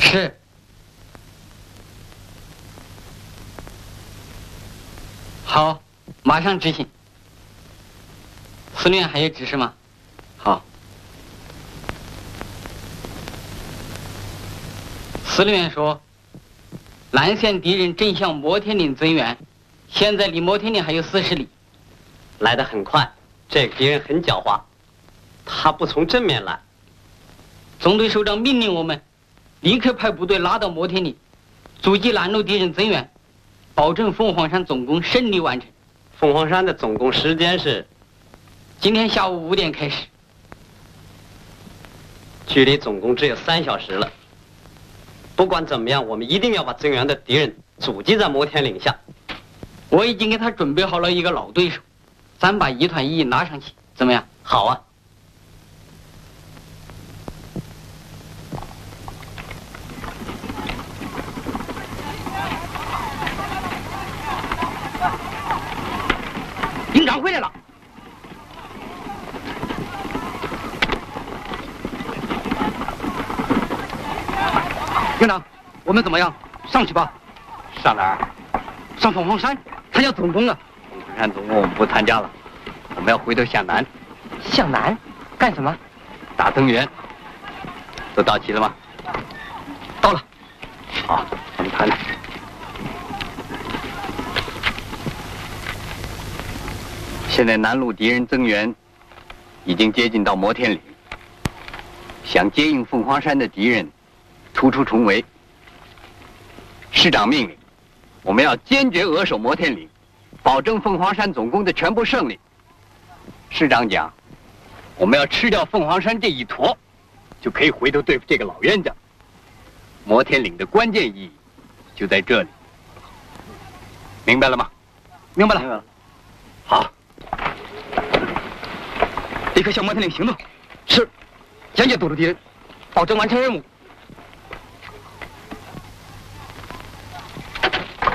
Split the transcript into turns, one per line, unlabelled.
是。好，马上执行。司令员还有指示吗？好。司令员说，蓝线敌人正向摩天岭增援，现在离摩天岭还有40里。
来得很快，这个敌人很狡猾，他不从正面来。
总队首长命令我们立刻派部队拉到摩天岭，阻击拦路敌人增援，保证凤凰山总攻胜利完成。
凤凰山的总攻时间是
今天下午5点开始，
距离总攻只有3小时了。不管怎么样，我们一定要把增援的敌人阻击在摩天岭下。
我已经给他准备好了一个老对手，咱把1团1拿上去，怎么样？
好啊。
营长回来了。营长，我们怎么样？上去吧。
上哪儿？
上凤凰山，他要总攻了。
凤凰山总攻我们不参加了，我们要回头向南。
向南？干什么？
打增援。都到齐了吗？
到了。
好，我们谈谈。现在南路敌人增援已经接近到摩天岭，想接应凤凰山的敌人突出重围。师长命令，我们要坚决扼守摩天岭，保证凤凰山总攻的全部胜利。师长讲，我们要吃掉凤凰山这一坨，就可以回头对付这个老冤家。摩天岭的关键意义就在这里，明白了吗？
明白了。
明白了。
好，
立刻向摩天岭行动。是，坚决堵住敌人，保证完成任务。